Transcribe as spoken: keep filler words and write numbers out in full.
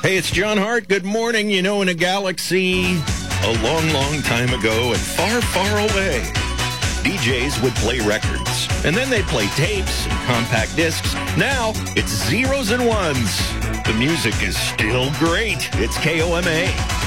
Hey, it's John Hart. Good morning. You know, in a galaxy a long, long time ago and far, far away, D Js would play records, and then they'd play tapes and compact discs. Now, it's zeros and ones. The music is still great. It's K O M A.